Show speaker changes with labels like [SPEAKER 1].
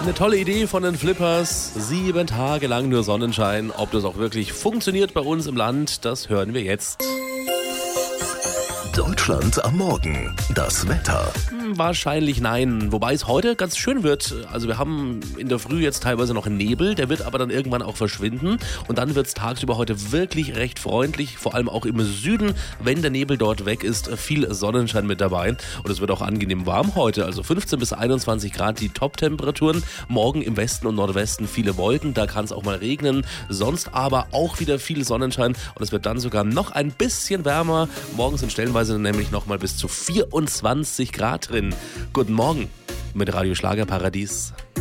[SPEAKER 1] Eine tolle Idee von den Flippers. 7 Tage lang nur Sonnenschein. Ob das auch wirklich funktioniert bei uns im Land, das hören wir jetzt.
[SPEAKER 2] Deutschland am Morgen. Das Wetter.
[SPEAKER 1] Wahrscheinlich nein. Wobei es heute ganz schön wird. Also wir haben in der Früh jetzt teilweise noch einen Nebel. Der wird aber dann irgendwann auch verschwinden. Und dann wird es tagsüber heute wirklich recht freundlich. Vor allem auch im Süden, wenn der Nebel dort weg ist. Viel Sonnenschein mit dabei. Und es wird auch angenehm warm heute. Also 15 bis 21 Grad die Top-Temperaturen. Morgen im Westen und Nordwesten viele Wolken. Da kann es auch mal regnen. Sonst aber auch wieder viel Sonnenschein. Und es wird dann sogar noch ein bisschen wärmer. Morgen sind stellenweise nämlich noch mal bis zu 24 Grad drin. Guten Morgen mit Radio Schlagerparadies.